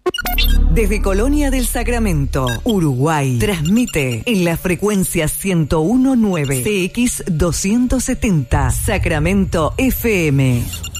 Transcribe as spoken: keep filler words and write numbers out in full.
Desde Colonia del Sacramento, Uruguay, transmite en la frecuencia ciento uno punto nueve C X doscientos setenta, Sacramento F M.